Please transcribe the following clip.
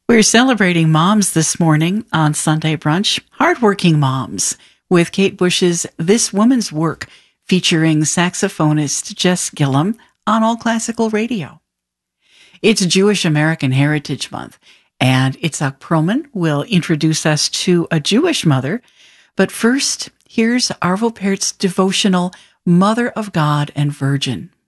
We're celebrating moms this morning on Sunday Brunch, hardworking moms, with Kate Bush's This Woman's Work, featuring saxophonist Jess Gillum on All Classical Radio. It's Jewish American Heritage Month, and Itzhak Perlman will introduce us to a Jewish mother. But first, here's Arvo Pärt's devotional Mother of God and Virgin.